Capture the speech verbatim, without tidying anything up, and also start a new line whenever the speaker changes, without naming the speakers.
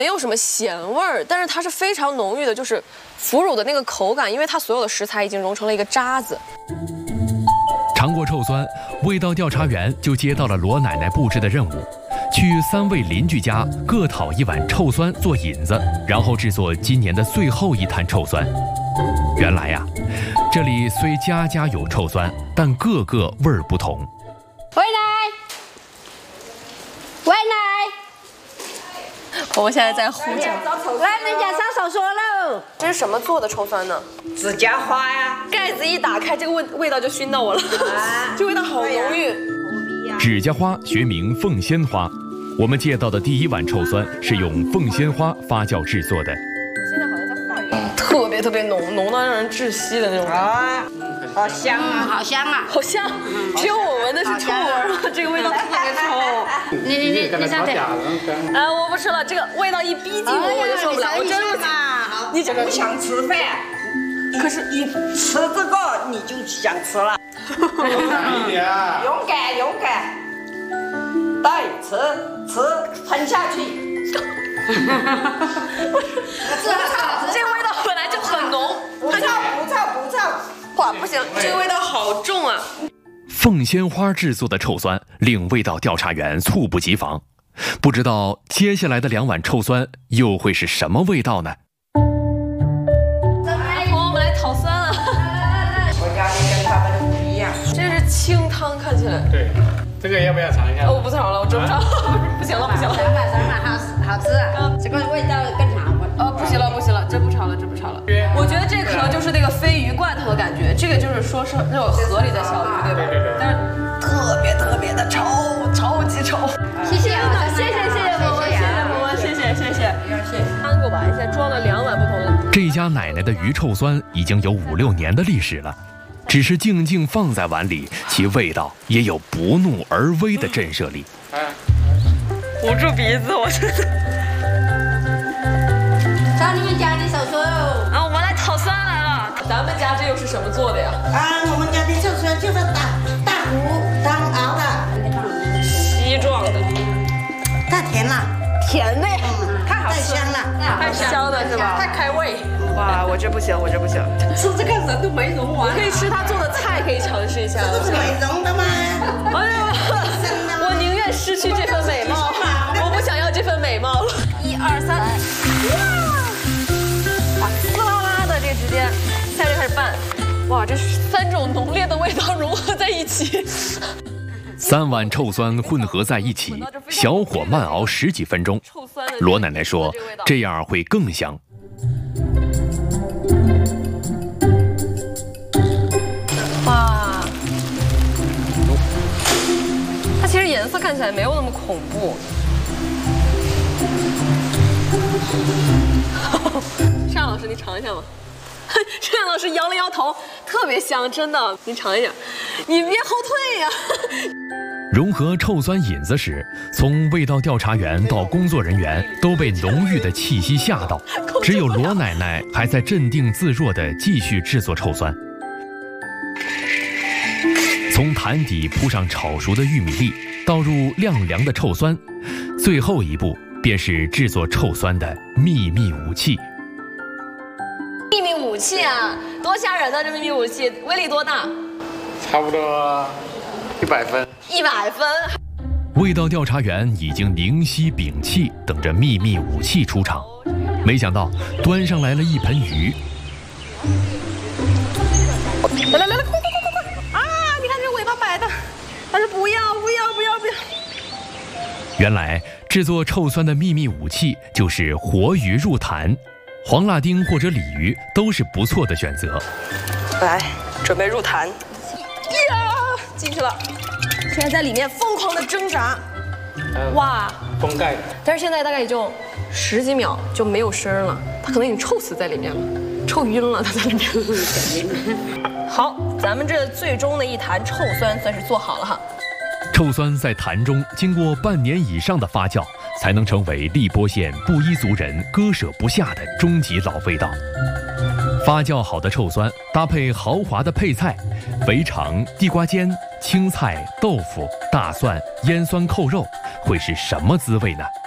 没有什么咸味儿，但是它是非常浓郁的，就是腐乳的那个口感，因为它所有的食材已经融成了一个渣子。
尝过臭酸，味道调查员就接到了罗奶奶布置的任务，去三位邻居家各讨一碗臭酸做引子，然后制作今年的最后一坛臭酸。原来呀，这里虽家家有臭酸，但个个味儿不同。
喂奶，喂奶，
婆婆现在在呼叫。
来，人家上手说喽。
这是什么做的臭酸呢？
自家花呀。
盖子一打开，这个味味道就熏到我了，啊、这味道好浓郁。
指甲花学名凤仙花，我们借到的第一碗臭酸是用凤仙花发酵制作的。
现在好像在化缘，特别特别浓，浓到让人窒息的那种。
啊，好香啊，
好香啊，
好香！只有我闻的是臭味儿，这个味道特别臭。
你你你你上去。
哎，我不吃了，这个味道一逼近我，我就受不了。我真的
嘛，
你这
不想吃饭，可是一吃这个你就想吃了。
勇敢一点，
勇敢勇敢，对，吃吃吞下去。
这个味道本来就很浓，
不臭不臭不臭。
哇，不行，这个味道好重啊！
凤仙花制作的臭酸令味道调查员猝不及防，不知道接下来的两碗臭酸又会是什么味道呢？
我们来讨酸了。
我家里跟他们不一样，
这是清汤，看起来。
对，这个要不要尝一下？
哦，我不尝了，我真不尝，不行了，不行了。
三碗三碗好好吃啊，这个味道更好。
哦，不行了，不行了，真不尝了，真不尝了。我觉得这可能就是那个鲱鱼罐头的感觉，这个就是说是那种河里的小鱼，对吧？
对对对。
但是特别特别的臭，超级臭。
谢谢啊，
谢谢谢谢婆婆，谢谢婆婆，谢谢谢谢。谢谢。三个碗，现在装了两碗不同的。
这家奶奶的鱼臭酸已经有五六年的历史了，只是静静放在碗里，其味道也有不怒而威的震慑力。
捂住鼻子，我真的。
找你们家的手说。
啊，我们来讨酸来了。咱们家这又是什么做的呀？
啊，我们家的臭酸就是大大骨汤熬的，
西状的，
太甜了，
甜的呀，太好吃
太香了，
太香了是吧？
太开胃。
哇，我这不行，我这不行，
吃这个人都没融完。
可以吃他做的菜，可以尝试一下。
这是美容的吗？
哎呀，我宁愿失去这份美貌，我不想要这份美貌了。一二三，哇，滋啦啦的，这个直接现在就开始拌。哇，这三种浓烈的味道融合在一起。
三碗臭酸混合在一起，小火慢熬十几分钟。罗奶奶说，这样会更香。
哇，它其实颜色看起来没有那么恐怖。单老师，你尝一下吗？单老师摇了摇头，特别香，真的，你尝一下。你别后退呀！
融合臭酸引子时，从味道调查员到工作人员都被浓郁的气息吓到，只有罗奶奶还在镇定自若地继续制作臭酸。从坛底铺上炒熟的玉米粒，倒入晾凉的臭酸，最后一步便是制作臭酸的秘密武器。
秘密武器啊，多吓人啊！这秘密武器威力多大？
差不多一百分。
一百分。
味道调查员已经凝息屏气，等着秘密武器出场。没想到端上来了一盆鱼。
来来来来，快快快快快！啊，你看这尾巴摆的，他说不要不要不要不要。
原来制作臭酸的秘密武器就是活鱼入坛，黄辣丁或者鲤鱼都是不错的选择。
来，准备入坛。呀，进去了。现在在里面疯狂的挣扎。哇，
封盖。
但是现在大概也就十几秒就没有声了，它可能已经臭死在里面了，臭晕了，它在里面。好，咱们这最终的一坛臭酸算是做好了哈。
臭酸在坛中经过半年以上的发酵，才能成为荔波县布依族人割舍不下的终极老味道。发酵好的臭酸搭配豪华的配菜，肥肠、地瓜尖、青菜、豆腐、大蒜、腌酸扣肉，会是什么滋味呢？